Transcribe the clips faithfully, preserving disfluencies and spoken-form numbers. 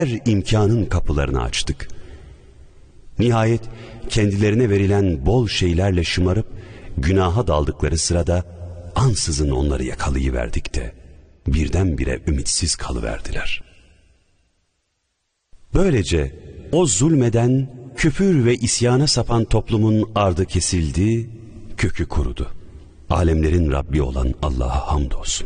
her imkanın kapılarını açtık. Nihayet kendilerine verilen bol şeylerle şımarıp günaha daldıkları sırada ansızın onları yakalayıverdik de birdenbire ümitsiz kalıverdiler. Böylece o zulmeden, küfür ve isyana sapan toplumun ardı kesildi, kökü kurudu. Alemlerin Rabbi olan Allah'a hamdolsun.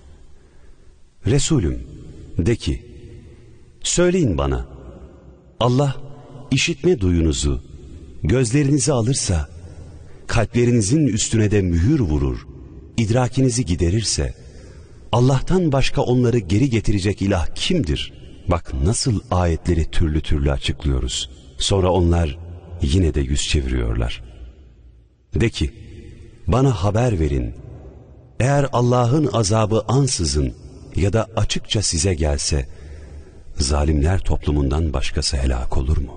Resulüm, de ki, söyleyin bana, Allah işitme duyunuzu, gözlerinizi alırsa, kalplerinizin üstüne de mühür vurur, idrakinizi giderirse, Allah'tan başka onları geri getirecek ilah kimdir? Bak nasıl ayetleri türlü türlü açıklıyoruz. Sonra onlar yine de yüz çeviriyorlar. De ki, bana haber verin. Eğer Allah'ın azabı ansızın ya da açıkça size gelse, zalimler toplumundan başkası helak olur mu?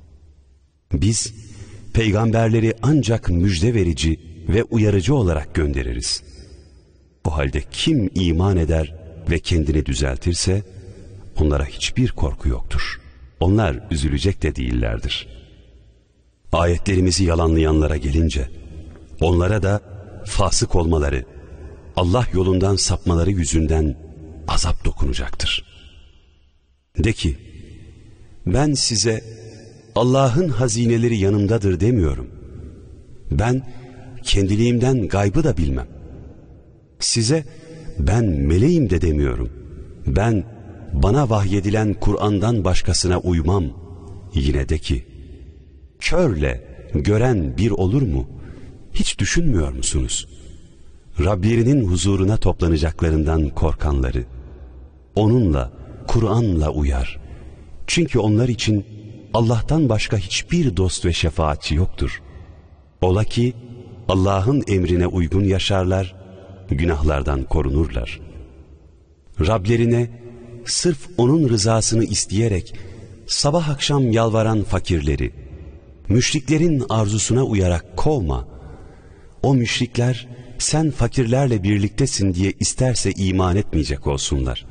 Biz peygamberleri ancak müjde verici ve uyarıcı olarak göndeririz. O halde kim iman eder ve kendini düzeltirse, onlara hiçbir korku yoktur. Onlar üzülecek de değillerdir. Ayetlerimizi yalanlayanlara gelince, onlara da fasık olmaları, Allah yolundan sapmaları yüzünden azap dokunacaktır. De ki, ben size Allah'ın hazineleri yanımdadır demiyorum. Ben kendiliğimden gaybı da bilmem. Size ben meleğim de demiyorum. Ben bana vahyedilen Kur'an'dan başkasına uymam. Yine de ki, körle gören bir olur mu? Hiç düşünmüyor musunuz? Rablerinin huzuruna toplanacaklarından korkanları, onunla, Kur'an'la uyar. Çünkü onlar için Allah'tan başka hiçbir dost ve şefaatçi yoktur. Ola ki Allah'ın emrine uygun yaşarlar, günahlardan korunurlar. Rablerine sırf onun rızasını isteyerek sabah akşam yalvaran fakirleri, müşriklerin arzusuna uyarak kovma. O müşrikler sen fakirlerle birliktesin diye isterse iman etmeyecek olsunlar.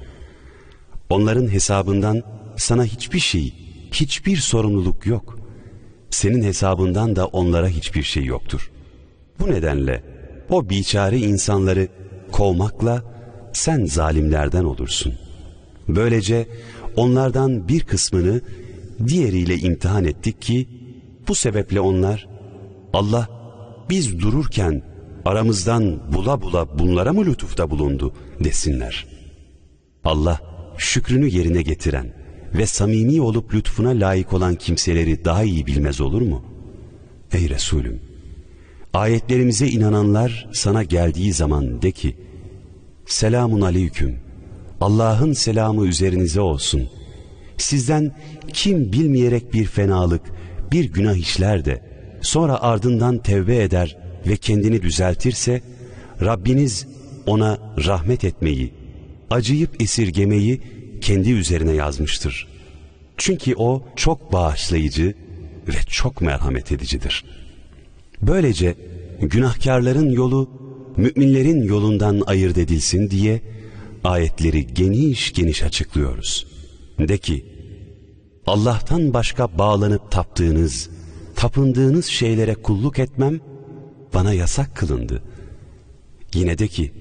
Onların hesabından sana hiçbir şey, hiçbir sorumluluk yok. Senin hesabından da onlara hiçbir şey yoktur. Bu nedenle o biçare insanları kovmakla sen zalimlerden olursun. Böylece onlardan bir kısmını diğeriyle imtihan ettik ki bu sebeple onlar, Allah biz dururken aramızdan bula bula bunlara mı lütufta bulundu desinler. Allah şükrünü yerine getiren ve samimi olup lütfuna layık olan kimseleri daha iyi bilmez olur mu? Ey Resulüm, ayetlerimize inananlar sana geldiği zaman de ki, selamun aleyküm, Allah'ın selamı üzerinize olsun. Sizden kim bilmeyerek bir fenalık, bir günah işler de sonra ardından tevbe eder ve kendini düzeltirse, Rabbiniz ona rahmet etmeyi, acıyıp esirgemeyi kendi üzerine yazmıştır. Çünkü o çok bağışlayıcı ve çok merhamet edicidir. Böylece günahkarların yolu müminlerin yolundan ayırt edilsin diye ayetleri geniş geniş açıklıyoruz. De ki, Allah'tan başka bağlanıp taptığınız, tapındığınız şeylere kulluk etmem bana yasak kılındı. Yine de ki,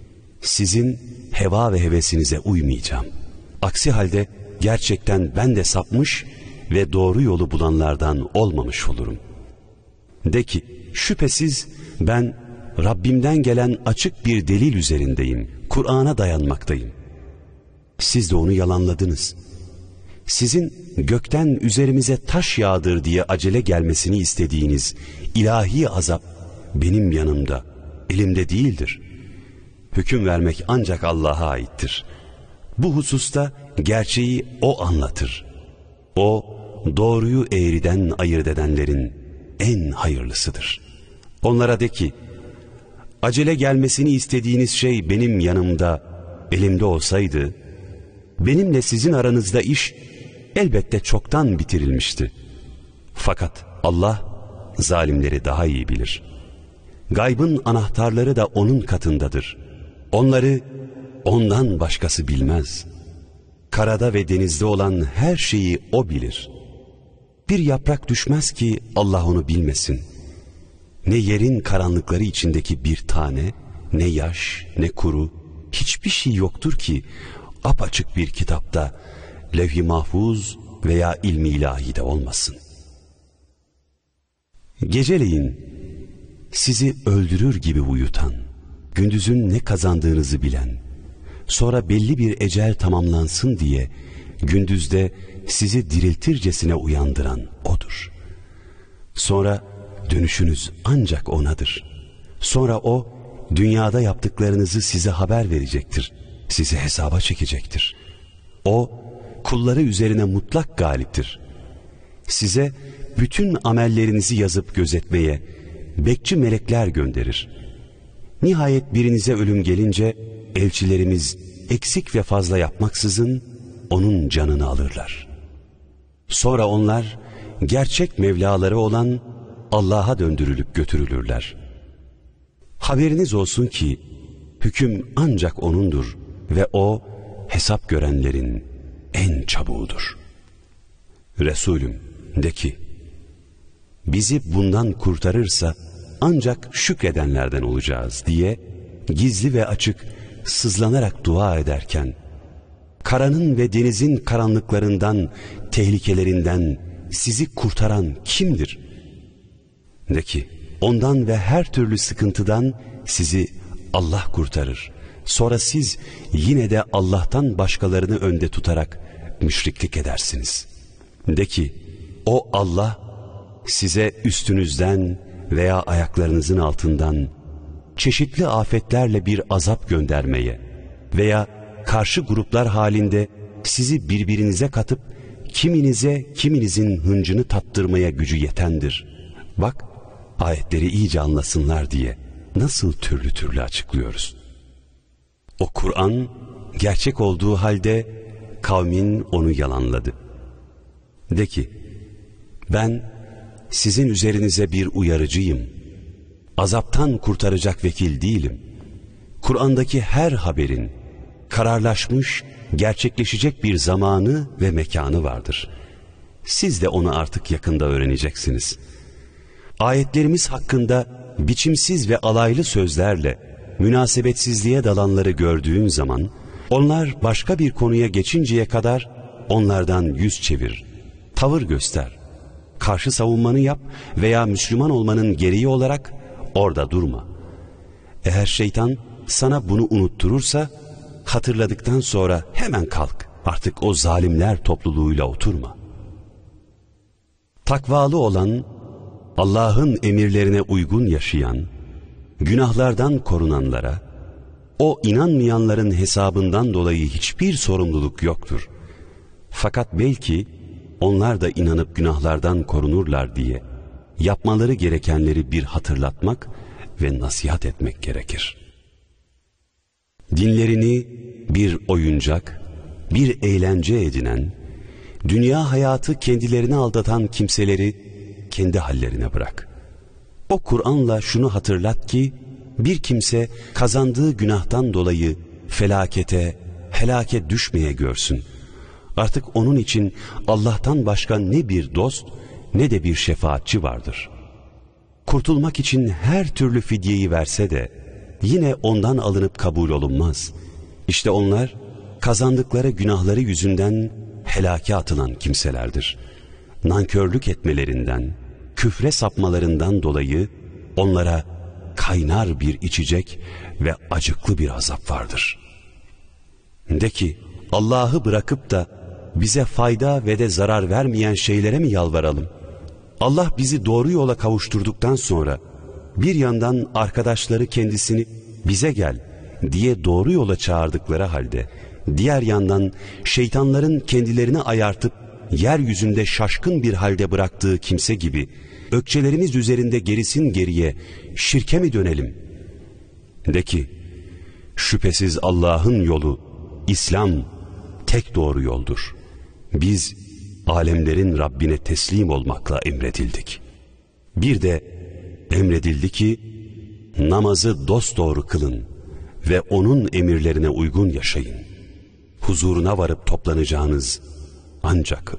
sizin heva ve hevesinize uymayacağım. Aksi halde gerçekten ben de sapmış ve doğru yolu bulanlardan olmamış olurum. De ki, şüphesiz ben Rabbimden gelen açık bir delil üzerindeyim, Kur'an'a dayanmaktayım. Siz de onu yalanladınız. Sizin gökten üzerimize taş yağdır diye acele gelmesini istediğiniz ilahi azap benim yanımda, elimde değildir. Hüküm vermek ancak Allah'a aittir. Bu hususta gerçeği O anlatır. O, doğruyu eğriden ayırt edenlerin en hayırlısıdır. Onlara de ki, acele gelmesini istediğiniz şey benim yanımda, elimde olsaydı, benimle sizin aranızda iş elbette çoktan bitirilmişti. Fakat Allah zalimleri daha iyi bilir. Gaybın anahtarları da O'nun katındadır. Onları O'ndan başkası bilmez. Karada ve denizde olan her şeyi O bilir. Bir yaprak düşmez ki Allah onu bilmesin. Ne yerin karanlıkları içindeki bir tane, ne yaş, ne kuru, hiçbir şey yoktur ki apaçık bir kitapta, levh-i mahfuz veya ilmi ilahide olmasın. Geceleyin sizi öldürür gibi uyutan, gündüzün ne kazandığınızı bilen, sonra belli bir ecel tamamlansın diye gündüzde sizi diriltircesine uyandıran O'dur. Sonra dönüşünüz ancak O'nadır. Sonra O, dünyada yaptıklarınızı size haber verecektir. Sizi hesaba çekecektir. O, kulları üzerine mutlak galiptir. Size bütün amellerinizi yazıp gözetmeye bekçi melekler gönderir. Nihayet birinize ölüm gelince elçilerimiz eksik ve fazla yapmaksızın onun canını alırlar. Sonra onlar gerçek Mevlaları olan Allah'a döndürülüp götürülürler. Haberiniz olsun ki hüküm ancak O'nundur ve O hesap görenlerin en çabuğudur. Resulüm de ki, bizi bundan kurtarırsa ancak şükredenlerden olacağız diye gizli ve açık sızlanarak dua ederken, karanın ve denizin karanlıklarından, tehlikelerinden sizi kurtaran kimdir? De ki, ondan ve her türlü sıkıntıdan sizi Allah kurtarır. Sonra siz yine de Allah'tan başkalarını önde tutarak müşriklik edersiniz. De ki, o Allah size üstünüzden veya ayaklarınızın altından çeşitli afetlerle bir azap göndermeye veya karşı gruplar halinde sizi birbirinize katıp kiminize kiminizin hıncını tattırmaya gücü yetendir. Bak, ayetleri iyice anlasınlar diye nasıl türlü türlü açıklıyoruz. O Kur'an gerçek olduğu halde kavmin onu yalanladı. De ki, ben sizin üzerinize bir uyarıcıyım. Azaptan kurtaracak vekil değilim. Kur'an'daki her haberin kararlaşmış, gerçekleşecek bir zamanı ve mekanı vardır. Siz de onu artık yakında öğreneceksiniz. Ayetlerimiz hakkında biçimsiz ve alaylı sözlerle münasebetsizliğe dalanları gördüğün zaman, onlar başka bir konuya geçinceye kadar onlardan yüz çevir, tavır göster. Karşı savunmanı yap veya Müslüman olmanın gereği olarak orada durma. Eğer şeytan sana bunu unutturursa, hatırladıktan sonra hemen kalk, artık o zalimler topluluğuyla oturma. Takvalı olan, Allah'ın emirlerine uygun yaşayan, günahlardan korunanlara, o inanmayanların hesabından dolayı hiçbir sorumluluk yoktur. Fakat belki onlar da inanıp günahlardan korunurlar diye yapmaları gerekenleri bir hatırlatmak ve nasihat etmek gerekir. Dinlerini bir oyuncak, bir eğlence edinen, dünya hayatı kendilerini aldatan kimseleri kendi hallerine bırak. O Kur'an'la şunu hatırlat ki, bir kimse kazandığı günahtan dolayı felakete, helake düşmeye görsün. Artık onun için Allah'tan başka ne bir dost ne de bir şefaatçi vardır. Kurtulmak için her türlü fidyeyi verse de yine ondan alınıp kabul olunmaz. İşte onlar kazandıkları günahları yüzünden helake atılan kimselerdir. Nankörlük etmelerinden, küfre sapmalarından dolayı onlara kaynar bir içecek ve acıklı bir azap vardır. De ki, Allah'ı bırakıp da bize fayda ve de zarar vermeyen şeylere mi yalvaralım? Allah bizi doğru yola kavuşturduktan sonra bir yandan arkadaşları kendisini bize gel diye doğru yola çağırdıkları halde, diğer yandan şeytanların kendilerini ayartıp yeryüzünde şaşkın bir halde bıraktığı kimse gibi ökçelerimiz üzerinde gerisin geriye şirke mi dönelim? De ki, şüphesiz Allah'ın yolu İslam tek doğru yoldur. Biz alemlerin Rabbine teslim olmakla emredildik. Bir de emredildi ki namazı dosdoğru kılın ve onun emirlerine uygun yaşayın. huzuruna varıp toplanacağınız ancak